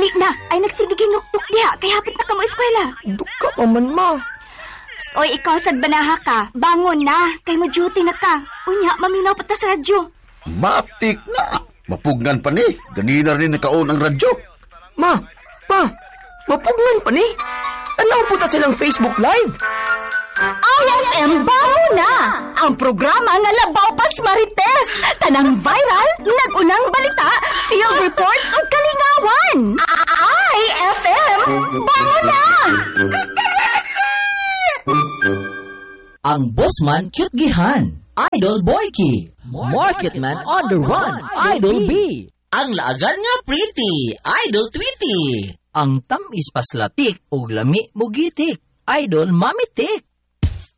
Dali na, ay nagsigiging nuktuk diha, kay hapit na ka mo eskwela. Duka pa man, ma. Oy, ikaw sad banaha ka. Bangon na, kay mo duty na ka. Unya, maminaw pa ta sa radyo. Maaptik na. Mapugnan pa ni. Ganina rin nakaon ang radyo. Ma, pa, mapugnan pa ni. Tanaw po ta silang Facebook Live. IFM bago na! Ang programa nga labaw pas marites. Tanang viral, nagunang balita, field reports o kalingawan. IFM bago na! Ang bossman cute gihan, Idol Boyki. Marketman on the run, Idol B. Ang laagan nga pretty, Idol Tweety. Ang tamis paslatik o lami mugitik, Idol Mamitik.